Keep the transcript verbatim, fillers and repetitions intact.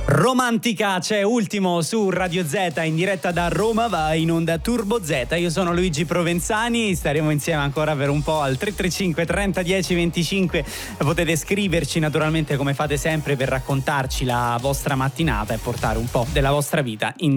Romantica, c'è Ultimo su Radio Z in diretta da Roma, va in onda Turbo Z. Io sono Luigi Provenzani, staremo insieme ancora per un po' al tre tre cinque trenta dieci venticinque. Potete scriverci naturalmente come fate sempre per raccontarci la vostra mattinata e portare un po' della vostra vita in